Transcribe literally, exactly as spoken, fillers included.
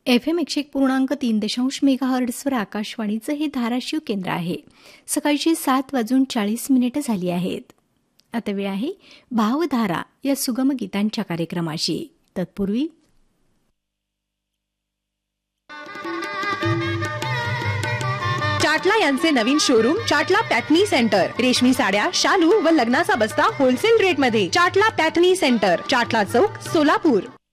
F M एकशे एक पूर्णांक तीन दशांश मेगाहर्ट्झवर आकाशवाणीचं हे धाराशिव केंद्र आहे. सकाळची सात वाजून चाळीस मिनिटं झाली आहेत. आता वेळ आहे भावधारा या सुगम गीतांच्या कार्यक्रमाशी. तत्पूर्वी चाटला यांचे नवीन शोरूम चाटला पॅटनी सेंटर. रेशमी साड्या, शालू व लग्नाचा बस्ता होलसेल रेटमध्ये. चाटला पॅटनी सेंटर, चाटला चौक, सोलापूर.